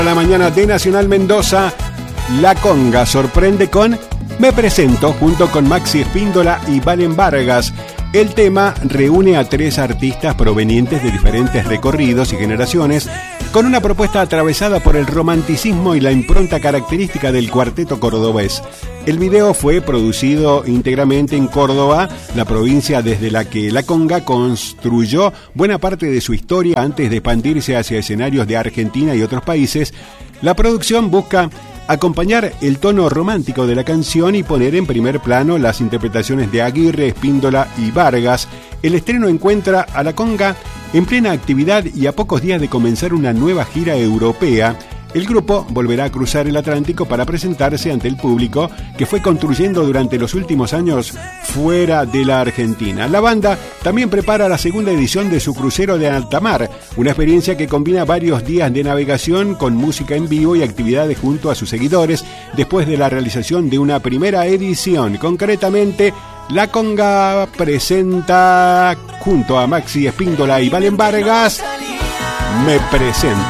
La mañana de Nacional Mendoza, La Conga sorprende con Me Presento, junto con Maxi Espíndola y Valen Vargas. El tema reúne a 3 artistas provenientes de diferentes recorridos y generaciones, con una propuesta atravesada por el romanticismo y la impronta característica del cuarteto cordobés. El video fue producido íntegramente en Córdoba, la provincia desde la que La Conga construyó buena parte de su historia antes de expandirse hacia escenarios de Argentina y otros países. La producción busca acompañar el tono romántico de la canción y poner en primer plano las interpretaciones de Aguirre, Espíndola y Vargas. El estreno encuentra a La Conga en plena actividad y a pocos días de comenzar una nueva gira europea. El grupo volverá a cruzar el Atlántico para presentarse ante el público que fue construyendo durante los últimos años fuera de la Argentina. La banda también prepara la segunda edición de su crucero de alta mar, una experiencia que combina varios días de navegación con música en vivo y actividades junto a sus seguidores después de la realización de una primera edición. Concretamente, La Conga presenta junto a Maxi Espíndola y Valen Vargas Me Presento.